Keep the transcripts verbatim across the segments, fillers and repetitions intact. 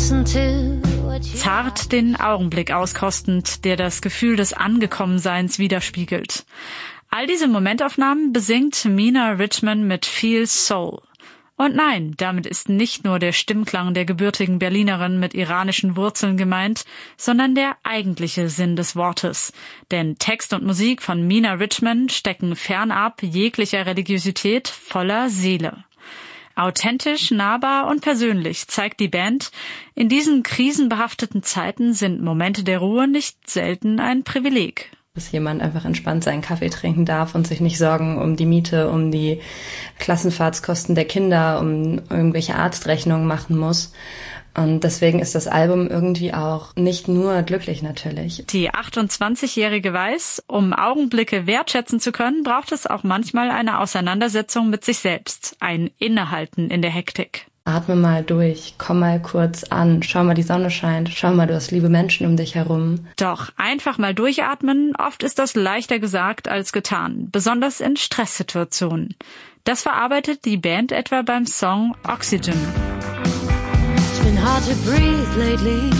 Zart den Augenblick auskostend, der das Gefühl des Angekommenseins widerspiegelt. All diese Momentaufnahmen besingt Mina Richman mit Feel Soul. Und nein, damit ist nicht nur der Stimmklang der gebürtigen Berlinerin mit iranischen Wurzeln gemeint, sondern der eigentliche Sinn des Wortes. Denn Text und Musik von Mina Richman stecken fernab jeglicher Religiosität voller Seele. Authentisch, nahbar und persönlich zeigt die Band, in diesen krisenbehafteten Zeiten sind Momente der Ruhe nicht selten ein Privileg. Dass jemand einfach entspannt seinen Kaffee trinken darf und sich nicht Sorgen um die Miete, um die Klassenfahrtskosten der Kinder, um irgendwelche Arztrechnungen machen muss. Und deswegen ist das Album irgendwie auch nicht nur glücklich natürlich. Die achtundzwanzigjährige weiß, um Augenblicke wertschätzen zu können, braucht es auch manchmal eine Auseinandersetzung mit sich selbst, ein Innehalten in der Hektik. Atme mal durch, komm mal kurz an, schau mal, die Sonne scheint, schau mal, du hast liebe Menschen um dich herum. Doch einfach mal durchatmen, oft ist das leichter gesagt als getan, besonders in Stresssituationen. Das verarbeitet die Band etwa beim Song Oxygen. It's been hard to breathe lately.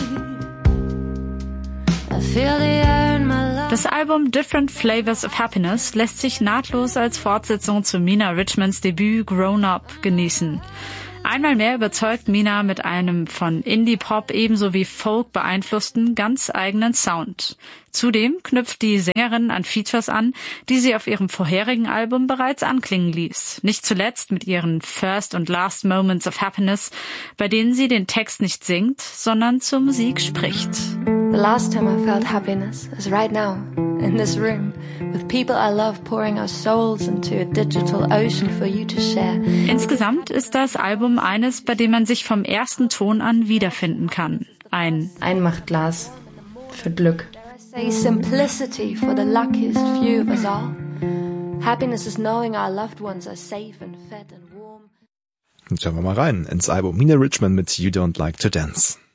I feel the air in my lungs. Das Album Different Flavors of Happiness lässt sich nahtlos als Fortsetzung zu Mina Richmans Debüt Grown Up genießen. Einmal mehr überzeugt Mina mit einem von Indie-Pop ebenso wie Folk beeinflussten, ganz eigenen Sound. Zudem knüpft die Sängerin an Features an, die sie auf ihrem vorherigen Album bereits anklingen ließ. Nicht zuletzt mit ihren First und Last Moments of Happiness, bei denen sie den Text nicht singt, sondern zur Musik spricht. The last time I felt happiness is right now, in this room, with people I love pouring our souls into a digital ocean for you to share. Insgesamt ist das Album eines, bei dem man sich vom ersten Ton an wiederfinden kann. Ein Einmachglas für Glück. Say simplicity for the luckiest few of us all. Happiness is knowing our loved ones are safe and fed and warm. Jetzt hören wir mal rein ins Album Mina Richman mit You Don't Like to Dance.